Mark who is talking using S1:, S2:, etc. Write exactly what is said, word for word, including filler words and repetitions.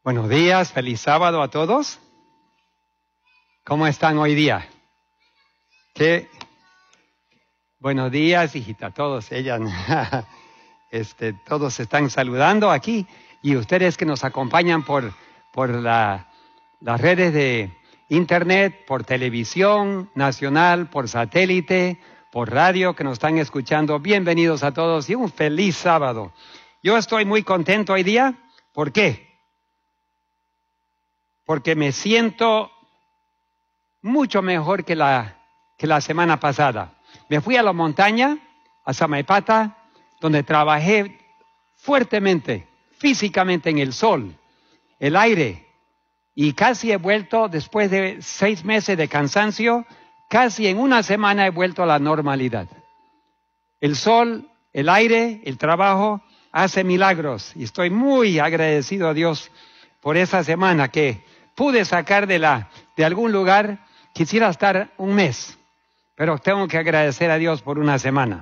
S1: Buenos días, feliz sábado a todos. ¿Cómo están hoy día? ¿Qué? Buenos días, hijita, todos, ellas, este, todos están saludando aquí y ustedes que nos acompañan por, por la, las redes de internet, por televisión nacional, por satélite, por radio, que nos están escuchando. Bienvenidos a todos y un feliz sábado. Yo estoy muy contento hoy día. ¿Por qué? Porque me siento mucho mejor que la, que la semana pasada. Me fui a la montaña, a Samaipata, donde trabajé fuertemente, físicamente en el sol, el aire, y casi he vuelto, después de seis meses de cansancio, casi en una semana he vuelto a la normalidad. El sol, el aire, el trabajo hace milagros, y estoy muy agradecido a Dios por esa semana que pude sacar de, la, de algún lugar. Quisiera estar un mes, pero tengo que agradecer a Dios por una semana.